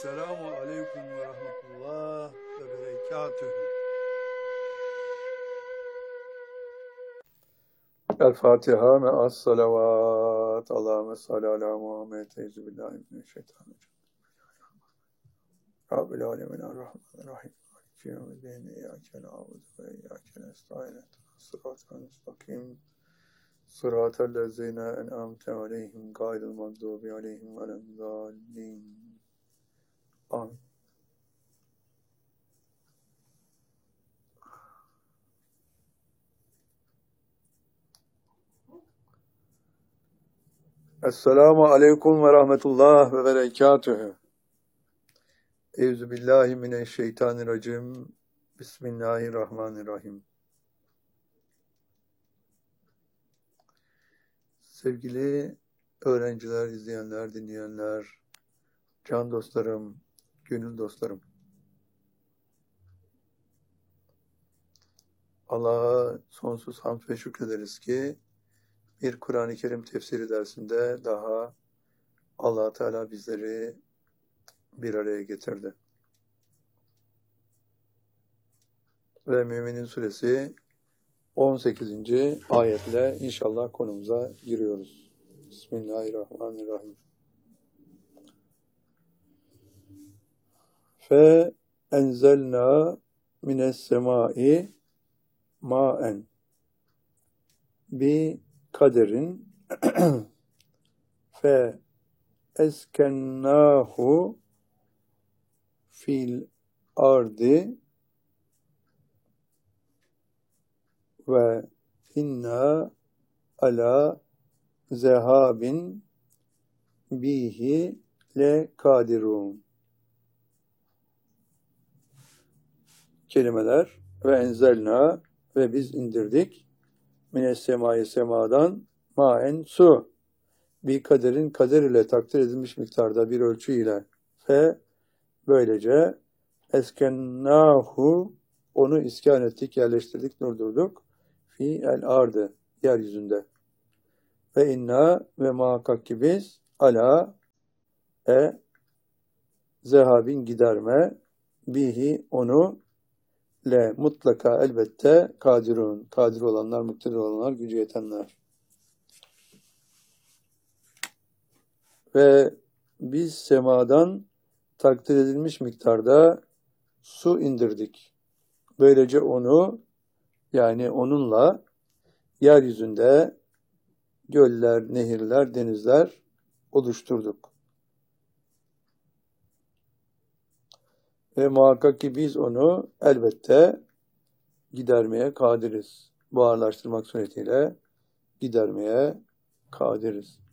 Selamun Aleyküm ve Rahmetullah ve Berekatühü. El-Fatiha me'as salavat. Allahümme salli ala Muhammed. Euzubillahimineşşeytanirracim. Rabbil alemin er-Rahmanirrahim. Maliki yevmiddin. İyyâke na'budu ve iyyâke nestaîn. Sıratal müstakim. Sıratellezîne en'amte aleyhim gayril mağdûbi aleyhim veleddâllîn. Amin. Esselamu aleyküm ve rahmetullah ve berekatühü. Euzubillahimineşşeytanirracim. Bismillahirrahmanirrahim. Sevgili öğrenciler, izleyenler, dinleyenler, can dostlarım, gönül dostlarım. Allah'a sonsuz hamd ve şükrederiz ki bir Kur'an-ı Kerim tefsiri dersinde daha Allah Teala bizleri bir araya getirdi. Ve Müminin Suresi 18. ayetle inşallah konumuza giriyoruz. Bismillahirrahmanirrahim. Fe enzelna mines semai ma'en bi kaderin fe eskennahu fil ardi ve inna ala zehabin bihi le kadirun. Kelimeler ve enzelna ve biz indirdik mines semai semadan maen su bir kaderin kader ile takdir edilmiş miktarda bir ölçü ile fe böylece eskennahu onu iskan ettik, yerleştirdik, durdurduk fi el ardı yeryüzünde ve inna ve muhakkak ki biz ala zehabin giderme bihi onu le mutlaka elbette kadirun kadir olanlar, muktedir olanlar, gücü yetenler. Ve biz semadan takdir edilmiş miktarda su indirdik. Böylece onu yani onunla yeryüzünde göller, nehirler, denizler oluşturduk. Ve muhakkak ki biz onu elbette gidermeye kadiriz. Buharlaştırmak suretiyle gidermeye kadiriz.